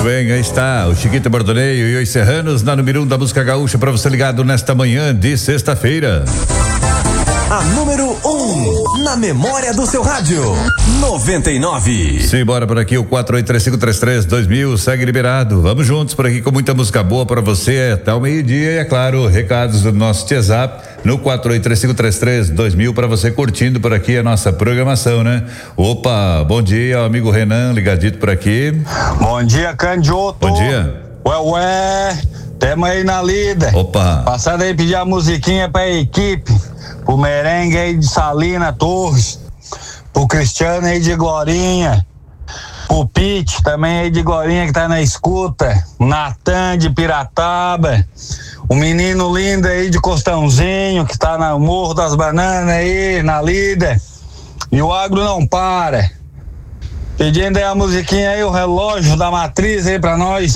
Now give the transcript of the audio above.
Muito bem, aí está o Chiquito Bordoneio e os Serranos na número 1 da música gaúcha para você ligado nesta manhã de sexta-feira. A número 1 na memória do seu rádio. 99. Simbora por aqui, o 4835332000 segue liberado. Vamos juntos por aqui com muita música boa para você até o meio-dia e, é claro, recados do nosso WhatsApp no 4835332000 para você curtindo por aqui a nossa programação, né? Opa, bom dia, amigo Renan, ligadito por aqui. Bom dia, Candioto. Bom dia. Ué, tamo aí na líder. Opa. Passando aí pedir a musiquinha pra equipe, pro merengue aí de Salina Torres, pro Cristiano aí de Glorinha, pro Pete também aí de Glorinha que tá na escuta, Natan de Pirataba, o menino lindo aí de Costãozinho que tá no Morro das Bananas aí, na líder, e o agro não para. Pedindo aí a musiquinha aí, o relógio da matriz aí pra nós.